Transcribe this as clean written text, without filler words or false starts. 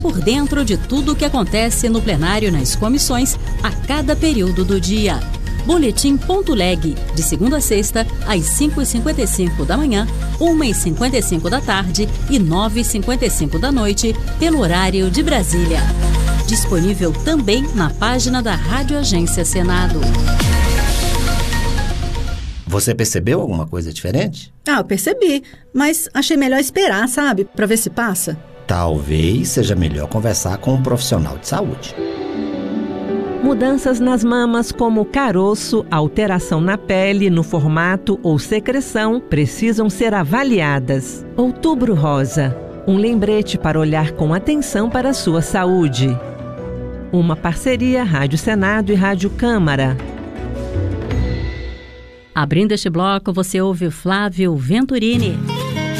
por dentro de tudo o que acontece no plenário e nas comissões a cada período do dia. Boletim.leg, de segunda a sexta, às 5h55 da manhã, 1h55 da tarde e 9h55 da noite, pelo horário de Brasília. Disponível também na página da Rádio Agência Senado. Você percebeu alguma coisa diferente? Eu percebi, mas achei melhor esperar, sabe? Pra ver se passa. Talvez seja melhor conversar com um profissional de saúde. Mudanças nas mamas como caroço, alteração na pele, no formato ou secreção precisam ser avaliadas. Outubro Rosa, um lembrete para olhar com atenção para a sua saúde. Uma parceria Rádio Senado e Rádio Câmara. Abrindo este bloco, você ouve Flávio Venturini.